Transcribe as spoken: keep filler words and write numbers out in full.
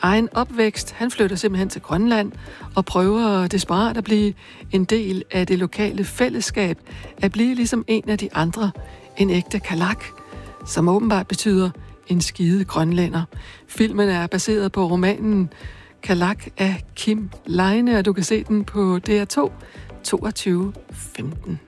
egen opvækst. Han flytter simpelthen til Grønland og prøver desperat at blive en del af det lokale fællesskab, at blive ligesom en af de andre, en ægte kalak, som åbenbart betyder en skide grønlænder. Filmen er baseret på romanen Kalak af Kim Leine, og du kan se den på D R to toogtyve femten.